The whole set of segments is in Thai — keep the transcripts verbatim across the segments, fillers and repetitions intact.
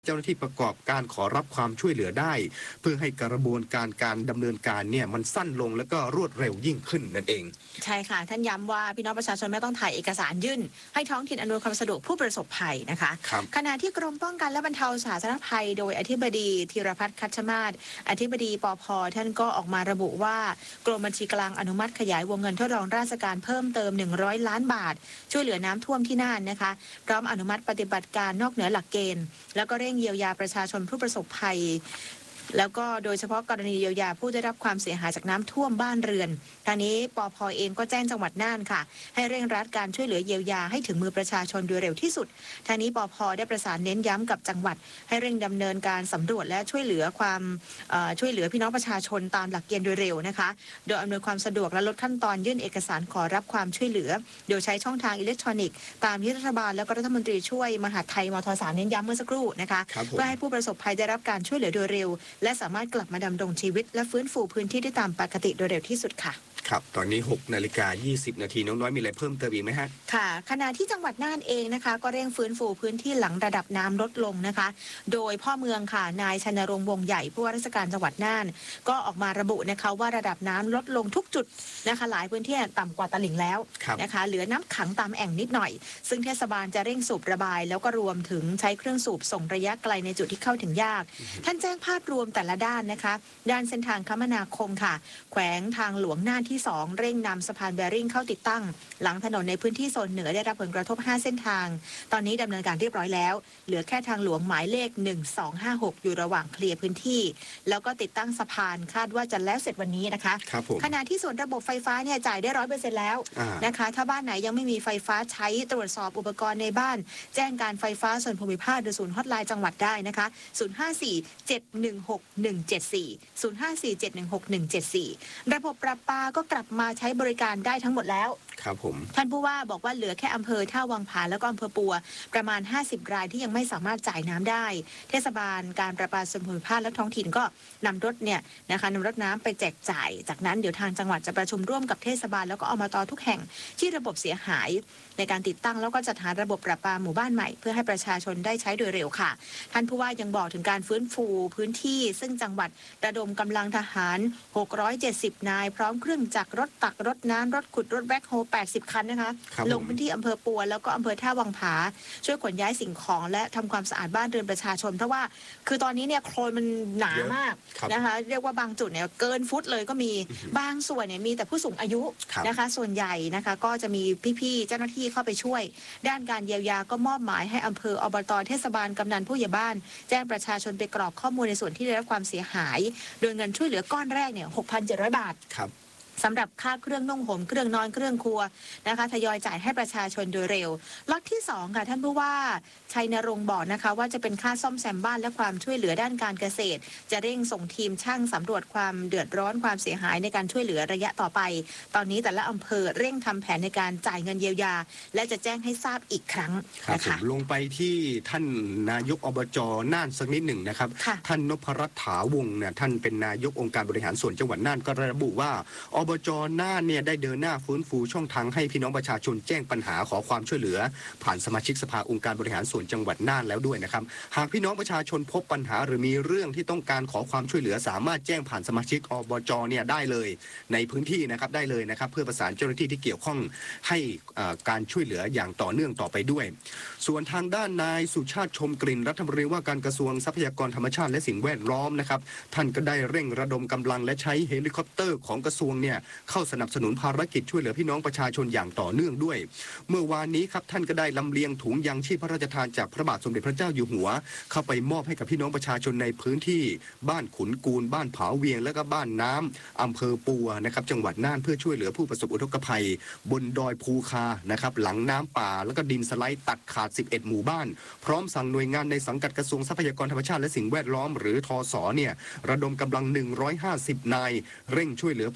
เจ้าหน้าที่ประกอบการขอรับความช่วยเหลือได้เพื่อให้กระบวนการการดำเนินการเนี่ยมันสั้นลงแล้วก็รวดเร็วยิ่งขึ้นนั่นเองใช่ค่ะท่านย้ำว่าพี่น้องประชาชนไม่ต้องถ่ายเอกสารยื่นให้ท้องถิ่นอำนวยความสะดวกผู้ประสบภัยนะคะขณะที่กรมป้องกันและบรรเทาสาธารณภัยโดยอธิบดีธีรพัฒน์คัชมาศอธิบดีปภท่านก็ออกมาระบุว่ากรมบัญชีกลางอนุมัติขยายวงเงินทดลองราชการเพิ่มเติมหนึ่งร้อยล้านบาทช่วยเหลือน้ำท่วมที่น่านนะคะพร้อมอนุมัติปฏิบัติการนอกเหนือหลักเกณฑ์แล้วก็เร่งเยียวยาประชาชนผู้ประสบภัยแล้วก็โดยเฉพาะกรณีเยียวยาผู้ได้รับความเสียหายจากน้ำท่วมบ้านเรือนทางนี้ปภเองก็แจ้งจังหวัดน่านค่ะให้เร่งรัดการช่วยเหลือเยียวยาให้ถึงมือประชาชนโดยเร็วที่สุดทางนี้ปภได้ประสานเน้นย้ำกับจังหวัดให้เร่งดำเนินการสำรวจและช่วยเหลือความช่วยเหลือพี่น้องประชาชนตามหลักเกณฑ์โดยเร็วนะคะโดยอำนวยความสะดวกและลดขั้นตอนยื่นเอกสารขอรับความช่วยเหลือโดยใช้ช่องทางอิเล็กทรอนิกส์ตามที่รัฐบาลและก็รัฐมนตรีช่วยมหาดไทยมทสามเน้นย้ำเมื่อสักครู่นะคะเพื่อให้ผู้ประสบภัยได้รับการช่วยเหลือโดยเร็วและสามารถกลับมาดำรงชีวิตและฟื้นฟูพื้นที่ได้ตามปกติโดยเร็วที่สุดค่ะครับตอนนี้หกนาฬิกายี่สิบนาทีน้องน้อยมีอะไรเพิ่มเติมอีกไหมฮะค่ะขณะที่จังหวัดน่านเองนะคะก็เร่งฟื้นฟูพื้นที่หลังระดับน้ำลดลงนะคะโดยพ่อเมืองค่ะนายชนรงค์วงใหญ่ผู้ว่าราชการจังหวัดน่านก็ออกมาระบุนะคะว่าระดับน้ำลดลงทุกจุดนะคะหลายพื้นที่ต่ำกว่าตลิ่งแล้วนะคะเหลือน้ำขังตามแอ่งนิดหน่อยซึ่งเทศบาลจะเร่งสูบระบายแล้วก็รวมถึงใช้เครื่องสูบส่งระยะไกลในจุดที่เข้าถึงยากท่านแจ้งภาพรวมแต่ละด้านนะคะด้านเส้นทางคมนาคมค่ะแขวงทางหลวงน่านที่สองเร่งนำสะพานแบริ่งเข้าติดตั้งหลังถนนในพื้นที่โซนเหนือได้รับผลกระทบห้าเส้นทางตอนนี้ดำเนินการเรียบร้อยแล้วเหลือแค่ทางหลวงหมายเลขหนึ่งสองห้าหกอยู่ระหว่างเคลียร์พื้นที่แล้วก็ติดตั้งสะพานคาดว่าจะแล้วเสร็จวันนี้นะคะขณะที่ส่วนระบบไฟฟ้าเนี่ยจ่ายได้ร้อยเปอร์เซ็นต์แล้วนะคะถ้าบ้านไหนยังไม่มีไฟฟ้าใช้ตรวจสอบอุปกรณ์ในบ้านแจ้งการไฟฟ้าส่วนภูมิภาคหรือศูนย์ฮอตไลน์จังหวัดได้นะคะศูนย์ ห้า สี่ เจ็ด หนึ่ง หก หนึ่ง เจ็ด สี่ ศูนย์ ห้า สี่ เจ็ด หนึ่ง หก หนึ่ง เจ็ด สี่ระบบประปาก็กลับมาใช้บริการได้ทั้งหมดแล้วครับผมท่านผู้ว่าบอกว่าเหลือแค่อำเภอท่าวังผาแล้วก็อำเภอปัวประมาณห้าสิบรายที่ยังไม่สามารถจ่ายน้ำได้เทศบาลการประปาส่วนภูมิภาคและท้องถิ่นก็นำรถเนี่ยนะคะนำรถน้ำไปแจกจ่ายจากนั้นเดี๋ยวทางจังหวัดจะประชุมร่วมกับเทศบาลแล้วก็อบต.ทุกแห่งที่ระบบเสียหายในการติดตั้งแล้วก็จัดหาระบบประปาหมู่บ้านใหม่เพื่อให้ประชาชนได้ใช้โดยเร็วค่ะท่านผู้ว่ายังบอกถึงการฟื้นฟูพื้นที่ซึ่งจังหวัดระดมกำลังทหารหกร้อยเจ็ดสิบนายพร้อมเครื่องจักรรถตักรถน้ำรถขุดรถแบ็คโฮแปดสิบคันนะคะลงพื้นที่อำเภอปัวแล้วก็อำเภอท่าวังผาช่วยขนย้ายสิ่งของและทำความสะอาดบ้านเรือนประชาชนเพราะว่าคือตอนนี้เนี่ยโคลนมันหนามากนะคะเรียกว่าบางจุดเนี่ยเกินฟุตเลยก็มีบางส่วนเนี่ยมีแต่ผู้สูงอายุนะคะส่วนใหญ่นะคะก็จะมีพี่ๆเจ้าหน้าที่เข้าไปช่วยด้านการเยียวยาก็มอบหมายให้อำเภออบต.เทศบาลกำนันผู้ใหญ่บ้านแจ้งประชาชนไปกรอกข้อมูลในส่วนที่ได้รับความเสียหายโดยเงินช่วยเหลือก้อนแรกเนี่ย หกพันเจ็ดร้อย บาทสำหรับค่าเครื่องนุ่งห่มเครื่องนอนเครื่องครัวนะคะทยอยจ่ายให้ประชาชนโดยเร็วล็อตที่สองค่ะท่านผู้ว่าชัยนรงค์บอกนะคะว่าจะเป็นค่าซ่อมแซมบ้านและความช่วยเหลือด้านการเกษตรจะเร่งส่งทีมช่างสำรวจความเดือดร้อนความเสียหายในการช่วยเหลือระยะต่อไปตอนนี้แต่ละอำเภอเร่งทำแผนในการจ่ายเงินเยียวยาและจะแจ้งให้ทราบอีกครั้งนะคะลงไปที่ท่านนายกอบจ.น่านสักนิดหนึ่งนะครับท่านนพรัตน์ถาวงศ์เนี่ยท่านเป็นนายกองค์การบริหารส่วนจังหวัดน่านก็ระบุว่าอบจ.น่านเนี่ยได้เดินหน้าฟื้นฟูช่องทางให้พี่น้องประชาชนแจ้งปัญหาขอความช่วยเหลือผ่านสมาชิกสภาองค์การบริหารส่วนจังหวัดน่านแล้วด้วยนะครับหากพี่น้องประชาชนพบปัญหาหรือมีเรื่องที่ต้องการขอความช่วยเหลือสามารถแจ้งผ่านสมาชิกอบจ.เนี่ยได้เลยในพื้นที่นะครับได้เลยนะครับเพื่อประสานเจ้าหน้าที่ที่เกี่ยวข้องให้การช่วยเหลืออย่างต่อเนื่องต่อไปด้วยส่วนทางด้านนายสุชาติชมกลิ่นรัฐมนตรีว่าการกระทรวงทรัพยากรธรรมชาติและสิ่งแวดล้อมนะครับท่านก็ได้เร่งระดมกำลังและใช้เฮลิคอปเตอร์ของกระทรวงเนี่ยเข้าสนับสนุนภารกิจช่วยเหลือพี่น้องประชาชนอย่างต่อเนื่องด้วยเมื่อวานนี้ครับท่านก็ได้ลำเลียงถุงยางชีพพระราชทานจากพระบาทสมเด็จพระเจ้าอยู่หัวเข้าไปมอบให้กับพี่น้องประชาชนในพื้นที่บ้านขุนกูลบ้านผาเวียงและก็บ้านน้ำอำเภอปัวนะครับจังหวัดน่านเพื่อช่วยเหลือผู้ประสบอุทกภัยบนดอยภูคานะครับหลังน้ำป่าแล้วก็ดินสไลด์ตัดขาดสิบเอ็ดหมู่บ้านพร้อมสั่งหน่วยงานในสังกัดกระทรวงทรัพยากรธรรมชาติและสิ่งแวดล้อมหรือทสเนี่ยระดมกำลังหนึ่งร้อยห้าสิบนายเร่งช่วยเหลือผู้ประสบอุท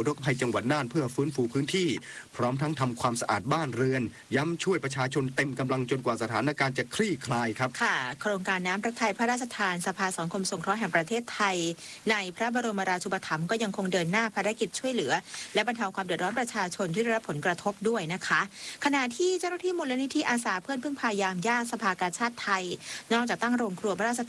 ทกภัยจังหวัดน่านเพื่อฟื้นฟูพื้นที่พร้อมทั้งทำความสะอาดบ้านเรือนย้ำช่วยประชาชนเต็มกำลังจนกว่าสถานการณ์จะคลี่คลายครับค่ะโครงการน้ำพระทัยพระราชทานสภาสังคมสงเคราะห์แห่งประเทศไทยในพระบรมราชูปถัมภ์ก็ยังคงเดินหน้าภารกิจช่วยเหลือและบรรเทาความเดือดร้อนประชาชนที่ได้รับผลกระทบด้วยนะคะขณะที่เจ้าหน้าที่มูลนิธิอาสาเพื่อนพึ่งพายามยากสภากาชาดไทยนอกจากตั้งโรงครัวพระราช